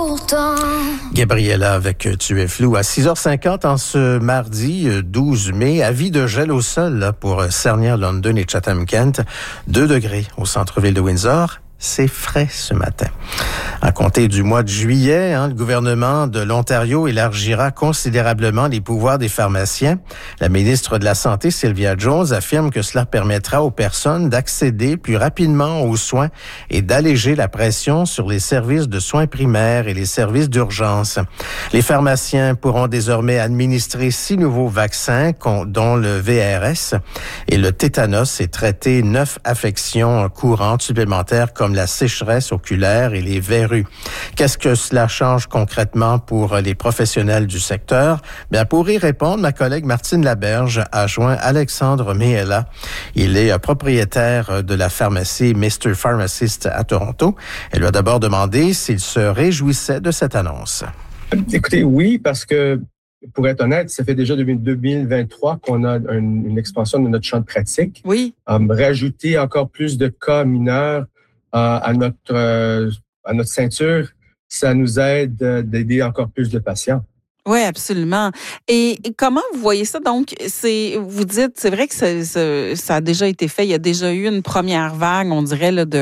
Pourtant. Gabriella avec Tu es flou à 6h50 en ce mardi 12 mai. Avis de gel au sol là, pour Sarnia, London et Chatham-Kent. 2 degrés au centre-ville de Windsor. C'est frais ce matin. À compter du mois de juillet, le gouvernement de l'Ontario élargira considérablement les pouvoirs des pharmaciens. La ministre de la Santé, Sylvia Jones, affirme que cela permettra aux personnes d'accéder plus rapidement aux soins et d'alléger la pression sur les services de soins primaires et les services d'urgence. Les pharmaciens pourront désormais administrer 6 nouveaux vaccins, dont le VRS et le tétanos, et traiter 9 affections courantes supplémentaires comme la sécheresse oculaire et les verrues. Qu'est-ce que cela change concrètement pour les professionnels du secteur? Bien, pour y répondre, ma collègue Martine Laberge a joint Alexandre Mehela. Il est propriétaire de la pharmacie Mr. Pharmacist à Toronto. Elle lui a d'abord demandé s'il se réjouissait de cette annonce. Écoutez, oui, parce que pour être honnête, ça fait déjà depuis 2023 qu'on a une expansion de notre champ de pratique. Oui. Rajouter encore plus de cas mineurs à notre ceinture, ça nous aide d'aider encore plus de patients. Oui, absolument. Et comment vous voyez ça? Donc, vous dites, c'est vrai que ça a déjà été fait. Il y a déjà eu une première vague, on dirait, là,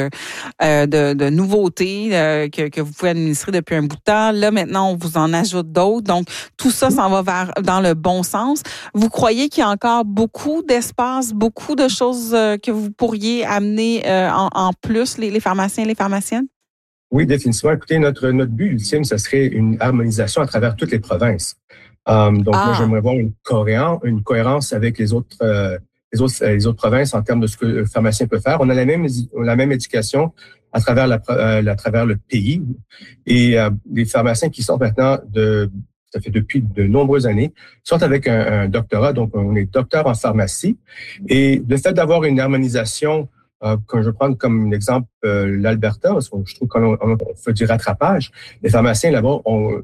de nouveautés que vous pouvez administrer depuis un bout de temps. Là, maintenant, on vous en ajoute d'autres. Donc, tout ça s'en va dans le bon sens. Vous croyez qu'il y a encore beaucoup d'espace, beaucoup de choses que vous pourriez amener en plus, les pharmaciens et les pharmaciennes? Oui, définitivement. Écoutez, notre but ultime, ce serait une harmonisation à travers toutes les provinces. Moi, j'aimerais voir une cohérence avec les autres provinces en termes de ce que le pharmacien peut faire. On a la même éducation à travers le pays. Et les pharmaciens qui sortent maintenant ça fait depuis de nombreuses années, sortent avec un doctorat. Donc, on est docteur en pharmacie. Et le fait d'avoir une harmonisation, quand je prends comme exemple l'Alberta, parce que je trouve qu'on fait du rattrapage, les pharmaciens là-bas ont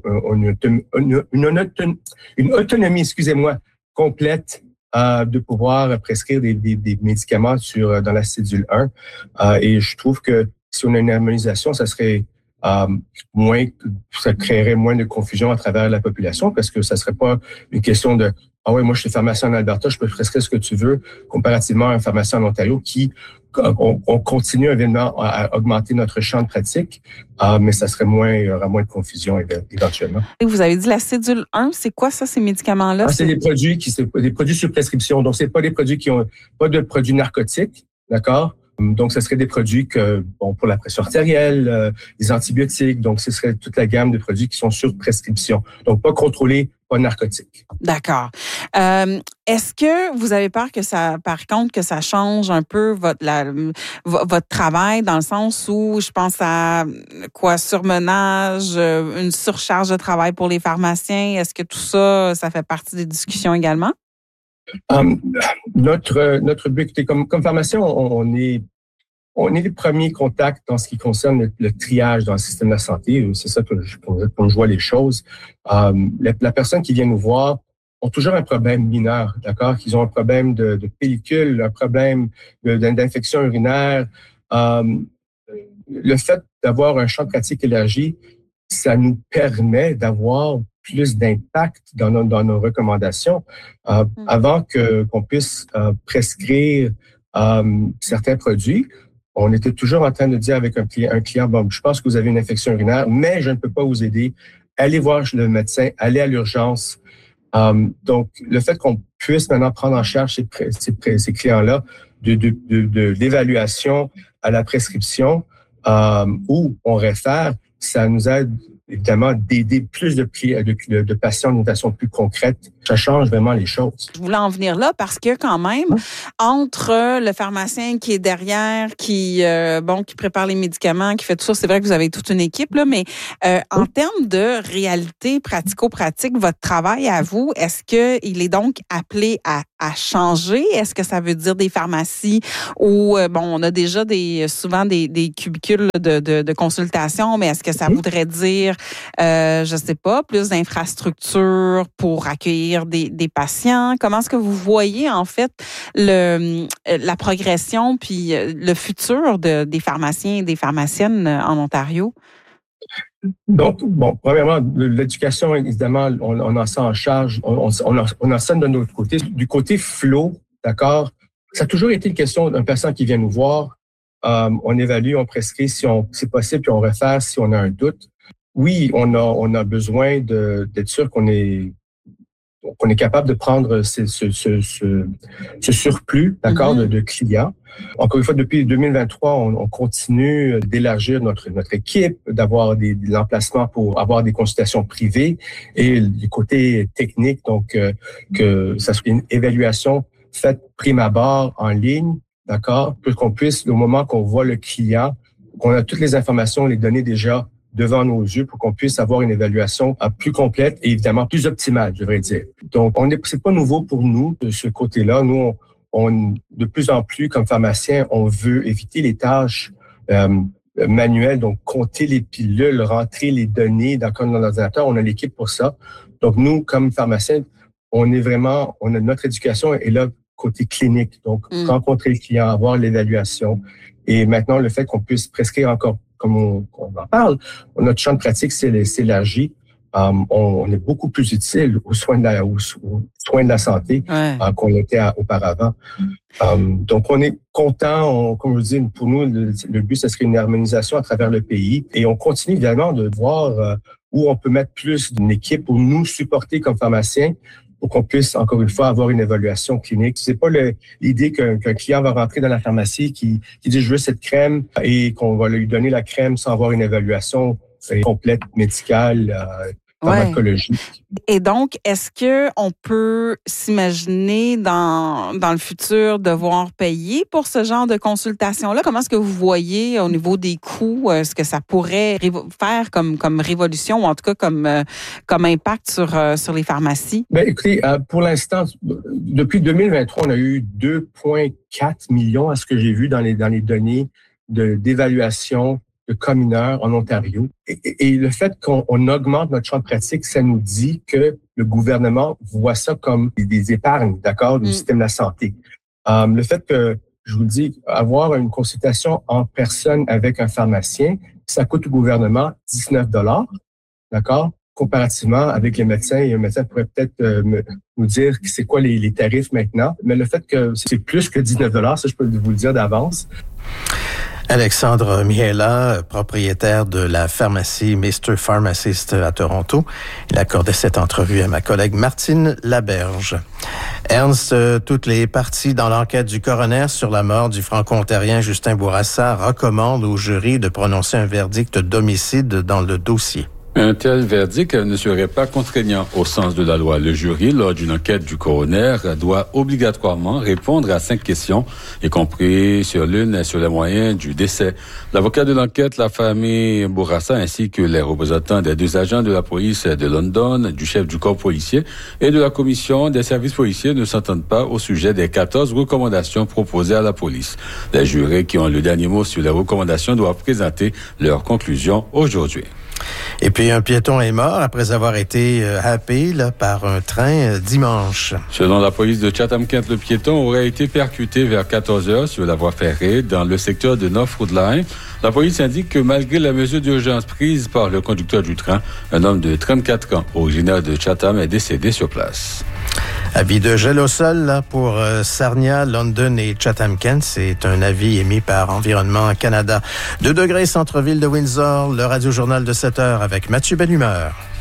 une autonomie, complète de pouvoir prescrire des médicaments dans la cédule 1. Et je trouve que si on a une harmonisation, ça créerait moins de confusion à travers la population, parce que ça serait pas une question de « Ah ouais, moi je suis pharmacien en Alberta, je peux prescrire ce que tu veux », comparativement à un pharmacien en Ontario on continue évidemment à augmenter notre champ de pratique, mais ça serait il y aura moins de confusion éventuellement. Et vous avez dit la cédule 1, c'est quoi ça, ces médicaments-là? C'est des produits des produits sur prescription. Donc, c'est pas des produits qui ont pas de produits narcotiques, d'accord? Donc, ce serait des produits pour la pression artérielle, les antibiotiques. Donc, ce serait toute la gamme de produits qui sont sur prescription. Donc, pas contrôlés, pas narcotiques. D'accord. Est-ce que vous avez peur que ça change un peu votre travail, dans le sens où je pense à surmenage, une surcharge de travail pour les pharmaciens? Est-ce que tout ça fait partie des discussions également? Notre but, écoutez, comme pharmacien, on est les premiers contacts dans ce qui concerne le triage dans le système de la santé. C'est ça que je vois les choses. La personne qui vient nous voir ont toujours un problème mineur, d'accord? Qu'ils ont un problème de pellicule, un problème d'infection urinaire. Le fait d'avoir un champ de pratique élargi, ça nous permet d'avoir plus d'impact dans nos recommandations. Avant qu'on puisse prescrire certains produits, on était toujours en train de dire avec un client, bon, je pense que vous avez une infection urinaire, mais je ne peux pas vous aider. Allez voir le médecin, allez à l'urgence. Donc, le fait qu'on puisse maintenant prendre en charge ces clients-là de l'évaluation à la prescription où on réfère, ça nous aide évidemment d'aider plus de patients d'une façon plus concrète. Ça change vraiment les choses. Je voulais en venir là parce que quand même, entre le pharmacien qui est derrière, qui prépare les médicaments, qui fait tout ça, c'est vrai que vous avez toute une équipe, là, mais en termes de réalité pratico-pratique, votre travail à vous, est-ce qu'il est donc appelé à changer? Est-ce que ça veut dire des pharmacies où, on a déjà souvent des cubicules de consultation, mais est-ce que ça voudrait dire je sais pas, plus d'infrastructures pour accueillir des patients? Comment est-ce que vous voyez, en fait, la progression puis le futur des pharmaciens et des pharmaciennes en Ontario? Donc, bon, premièrement, l'éducation, évidemment, on en sent en charge, on en sent de notre côté. Du côté flow, d'accord, ça a toujours été une question d'un patient qui vient nous voir. On évalue, on prescrit si c'est possible, puis on réfère si on a un doute. Oui, on a besoin d'être sûr qu'on est capable de prendre ce surplus, d'accord, de clients. Encore une fois, depuis 2023, on continue d'élargir notre équipe, d'avoir de l'emplacement pour avoir des consultations privées et du côté technique, donc que ça soit une évaluation faite prime abord en ligne, d'accord, pour qu'on puisse, au moment qu'on voit le client, qu'on a toutes les informations, les données déjà devant nos yeux pour qu'on puisse avoir une évaluation plus complète et évidemment plus optimale, je devrais dire. Donc, c'est pas nouveau pour nous de ce côté-là. Nous, on de plus en plus, comme pharmaciens, on veut éviter les tâches manuelles, donc compter les pilules, rentrer les données dans l'ordinateur. On a l'équipe pour ça. Donc, nous, comme pharmaciens, notre éducation est là côté clinique. Donc, rencontrer le client, avoir l'évaluation. Et maintenant, le fait qu'on puisse prescrire encore, comme on en parle, notre champ de pratique s'élargit. On est beaucoup plus utile aux soins de la santé qu'on l'était auparavant. Donc, on est content. Comme je vous dis, pour nous, le but, ce serait une harmonisation à travers le pays. Et on continue également de voir où on peut mettre plus d'une équipe pour nous supporter comme pharmaciens pour qu'on puisse, encore une fois, avoir une évaluation clinique. C'est pas l'idée qu'un client va rentrer dans la pharmacie qui dit « je veux cette crème » et qu'on va lui donner la crème sans avoir une évaluation complète, médicale, pharmacologique. Et donc, est-ce que on peut s'imaginer dans le futur devoir payer pour ce genre de consultation-là? Comment est-ce que vous voyez au niveau des coûts ce que ça pourrait faire comme révolution ou en tout cas comme impact sur les pharmacies? Ben, écoutez, pour l'instant, depuis 2023, on a eu 2,4 millions à ce que j'ai vu dans les données d'évaluation de cas mineurs en Ontario. Et le fait qu'on augmente notre champ de pratique, ça nous dit que le gouvernement voit ça comme des épargnes, d'accord, du système de la santé. Le fait que, je vous le dis, avoir une consultation en personne avec un pharmacien, ça coûte au gouvernement 19 $, d'accord, comparativement avec les médecins. Et un médecin pourrait peut-être nous dire c'est quoi les tarifs maintenant. Mais le fait que c'est plus que 19 $, ça, je peux vous le dire d'avance. Alexandre Miela, propriétaire de la pharmacie Mr. Pharmacist à Toronto. Il accordait cette entrevue à ma collègue Martine Laberge. Ernst, toutes les parties dans l'enquête du coroner sur la mort du franco-ontarien Justin Bourassa recommandent au jury de prononcer un verdict d'homicide dans le dossier. Un tel verdict ne serait pas contraignant au sens de la loi. Le jury, lors d'une enquête du coroner, doit obligatoirement répondre à 5 questions, y compris sur l'une sur les moyens du décès. L'avocat de l'enquête, la famille Bourassa, ainsi que les représentants des 2 agents de la police de London, du chef du corps policier et de la commission des services policiers ne s'entendent pas au sujet des 14 recommandations proposées à la police. Les jurés qui ont le dernier mot sur les recommandations doivent présenter leurs conclusions aujourd'hui. Et puis, un piéton est mort après avoir été happé par un train dimanche. Selon la police de Chatham-Kent, le piéton aurait été percuté vers 14 heures sur la voie ferrée dans le secteur de North Road Line. La police indique que malgré la mesure d'urgence prise par le conducteur du train, un homme de 34 ans, originaire de Chatham, est décédé sur place. Avis de gel au sol pour Sarnia, London et Chatham-Kent. C'est un avis émis par Environnement Canada. 2 degrés centre-ville de Windsor, le radio-journal de 7 heures avec Mathieu Bellumeur.